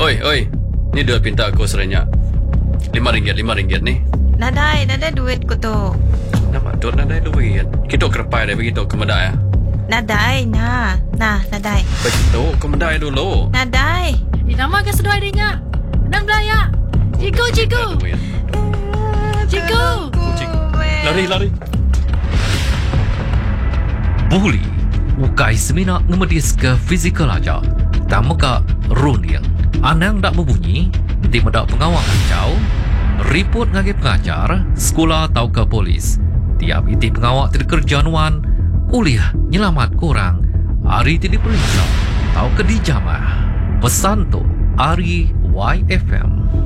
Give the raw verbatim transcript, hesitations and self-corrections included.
Oi, oi. Ni duit pinta aku serenyak. Lima ringgit, lima ringgit ni. Nadai, nadai duit ko to. Nama tu nak ada duit. Kita kerepai dia begitu ke medai. Nadai, na. Nah, nadai. Begitu ke medai dulu. Nadai. Dinamakan seduai dia. Nang belaya. Cigu, cigu. Cigu. Lari, lari. Bully ukai semina ngemedis ke fizikal aja. Tamuka runing. Anang dak berbunyi, di medak pengawal kacau. Report ngagi pengajar, sekolah atau ke polis. Tiap iti pengawal terkerja nuan, uliah nyelamat korang. Hari ti diperiksa, tau ke dijamah. Pesan tu, Ari Y F M.